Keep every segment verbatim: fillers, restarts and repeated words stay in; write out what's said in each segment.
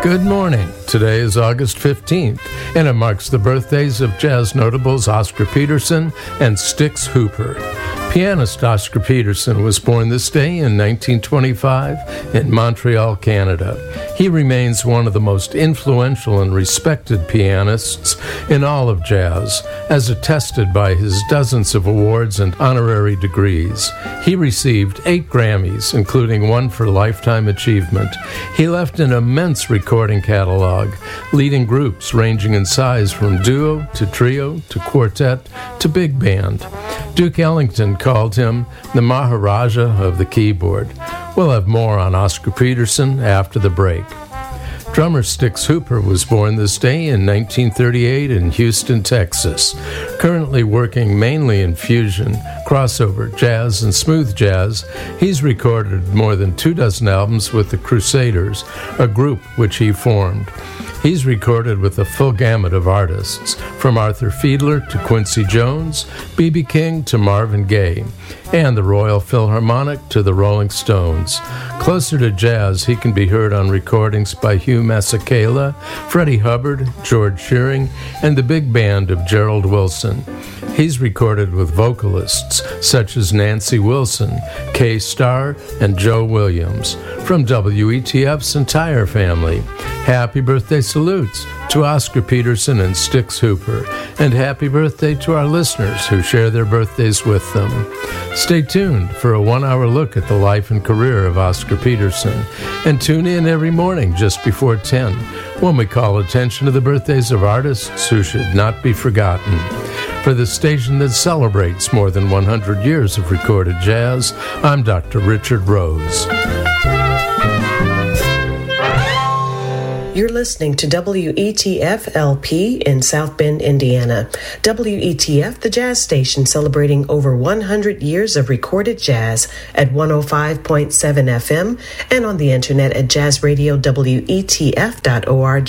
Good morning. Today is August fifteenth, and it marks the birthdays of jazz notables Oscar Peterson and Styx Hooper. Pianist Oscar Peterson was born this day in nineteen twenty-five in Montreal, Canada. He remains one of the most influential and respected pianists in all of jazz, as attested by his dozens of awards and honorary degrees. He received eight Grammys, including one for Lifetime Achievement. He left an immense recording catalog, leading groups ranging in size from duo to trio to quartet to big band. Duke Ellington called him the Maharaja of the keyboard. We'll have more on Oscar Peterson after the break. Drummer Styx Hooper was born this day in nineteen thirty-eight in Houston, Texas. Currently working mainly in fusion, crossover, jazz, and smooth jazz, he's recorded more than two dozen albums with the Crusaders, a group which he formed. He's recorded with a full gamut of artists, from Arthur Fiedler to Quincy Jones, B B King to Marvin Gaye, and the Royal Philharmonic to the Rolling Stones. Closer to jazz, he can be heard on recordings by Hugh Masekela, Freddie Hubbard, George Shearing, and the big band of Gerald Wilson. He's recorded with vocalists such as Nancy Wilson, Kay Starr, and Joe Williams. From W E T F's entire family, happy birthday salutes to Oscar Peterson and Styx Hooper, and happy birthday to our listeners who share their birthdays with them. Stay tuned for a one-hour look at the life and career of Oscar Peterson, and tune in every morning just before ten when we call attention to the birthdays of artists who should not be forgotten. For the station that celebrates more than one hundred years of recorded jazz, I'm Doctor Richard Rose. You're listening to W E T F L P in South Bend, Indiana. W E T F, the jazz station celebrating over one hundred years of recorded jazz at one oh five point seven F M and on the internet at jazz radio W E T F dot org.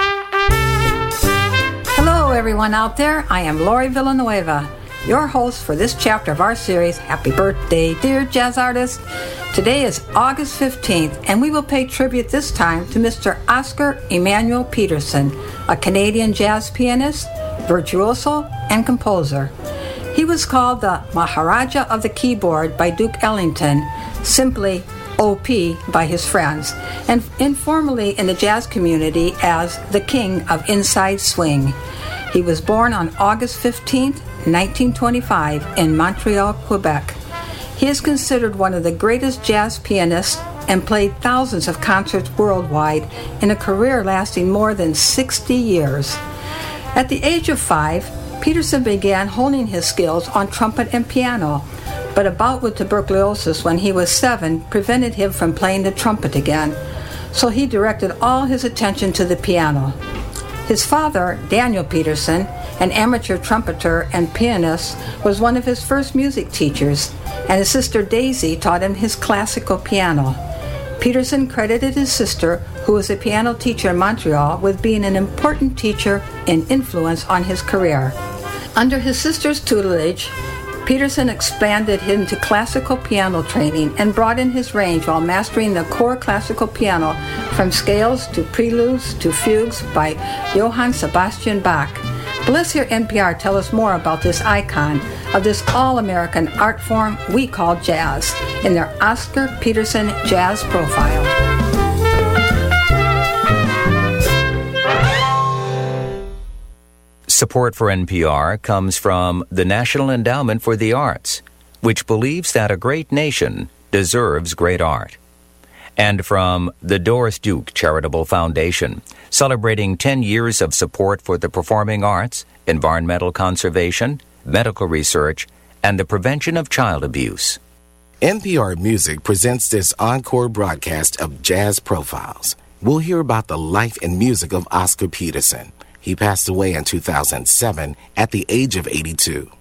Hello, everyone out there. I am Lori Villanueva, your host for this chapter of our series, Happy Birthday, Dear Jazz Artist. Today is August fifteenth, and we will pay tribute this time to Mister Oscar Emmanuel Peterson, a Canadian jazz pianist, virtuoso, and composer. He was called the Maharaja of the Keyboard by Duke Ellington, simply O P by his friends, and informally in the jazz community as the King of Inside Swing. He was born on August fifteenth, nineteen twenty-five in Montreal, Quebec. He is considered one of the greatest jazz pianists and played thousands of concerts worldwide in a career lasting more than sixty years. At the age of five, Peterson began honing his skills on trumpet and piano, but a bout with tuberculosis when he was seven prevented him from playing the trumpet again, so he directed all his attention to the piano. His father, Daniel Peterson, an amateur trumpeter and pianist, was one of his first music teachers, and his sister Daisy taught him his classical piano. Peterson credited his sister, who was a piano teacher in Montreal, with being an important teacher and influence on his career. Under his sister's tutelage, Peterson expanded into classical piano training and broadened his range while mastering the core classical piano, from scales to preludes to fugues by Johann Sebastian Bach. But let's hear N P R tell us more about this icon of this all-American art form we call jazz in their Oscar Peterson Jazz Profile. Support for N P R comes from the National Endowment for the Arts, which believes that a great nation deserves great art. And from the Doris Duke Charitable Foundation, celebrating ten years of support for the performing arts, environmental conservation, medical research, and the prevention of child abuse. N P R Music presents this encore broadcast of Jazz Profiles. We'll hear about the life and music of Oscar Peterson. He passed away in two thousand seven at the age of eighty-two.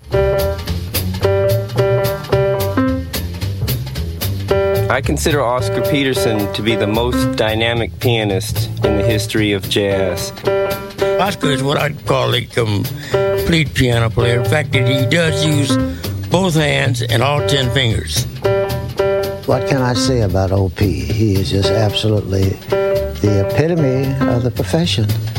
I consider Oscar Peterson to be the most dynamic pianist in the history of jazz. Oscar is what I'd call a complete piano player. In fact, he does use both hands and all ten fingers. What can I say about O P? He is just absolutely the epitome of the profession.